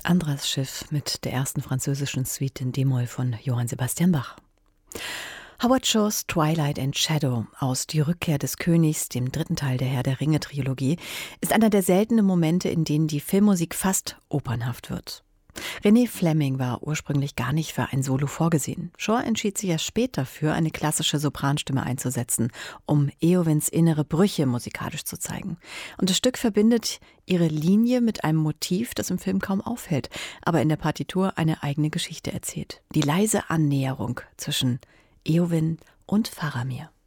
Andras Schiff mit der ersten französischen Suite in d-Moll von Johann Sebastian Bach. Howard Shores Twilight and Shadow aus Die Rückkehr des Königs, dem dritten Teil der Herr der Ringe-Trilogie, ist einer der seltenen Momente, in denen die Filmmusik fast opernhaft wird. René Fleming war ursprünglich gar nicht für ein Solo vorgesehen. Shore entschied sich erst später dafür, eine klassische Sopranstimme einzusetzen, um Eowyns innere Brüche musikalisch zu zeigen. Und das Stück verbindet ihre Linie mit einem Motiv, das im Film kaum auffällt, aber in der Partitur eine eigene Geschichte erzählt. Die leise Annäherung zwischen Eowyn und Faramir.